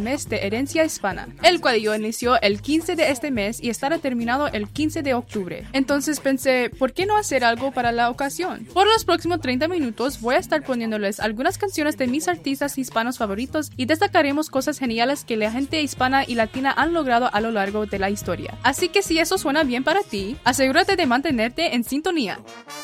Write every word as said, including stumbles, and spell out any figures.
mes de herencia hispana. El cuadrillo inició el quince de este mes y estará terminado el quince de octubre. Entonces pensé, ¿por qué no hacer algo para la ocasión? Por los próximos treinta minutos voy a estar poniéndoles algunas canciones de mis artistas hispanos favoritos y destacaremos cosas geniales que la gente hispana y latina han logrado a lo largo de la historia. Así que si eso suena bien para ti, asegúrate de mantenerte en sintonía.